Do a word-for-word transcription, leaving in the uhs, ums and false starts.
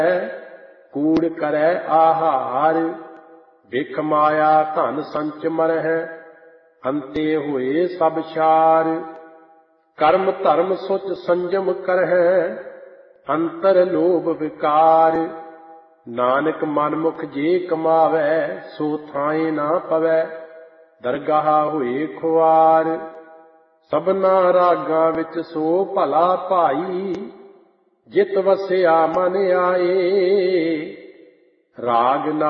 ਕੂੜ ਕਰੈ ਆਹਾਰ। ਬਿਖ ਮਾਇਆ ਧਨ ਸੰਚ ਮਰਹਿ, ਅੰਤੇ ਹੋਏ ਸਭ ਛਾਰ। ਕਰਮ ਧਰਮ ਸੁਚ ਸੰਜਮ ਕਰਹਿ, ਅੰਤਰ ਲੋਭ ਵਿਕਾਰ। ਨਾਨਕ ਮਨਮੁਖ ਜੇ ਕਮਾਵੈ, ਸੋ ਥਾਏ ਨਾ ਪਵੈ, ਦਰਗਾਹ ਹੋਏ ਖੁਆਰ। ਸਭਨਾ ਰਾਗਾਂ ਵਿੱਚ ਸੋ ਭਲਾ ਭਾਈ, ਜਿਤ ਵਸਿਆ ਮਨ ਆਏ। ਰਾਗ ਨਾ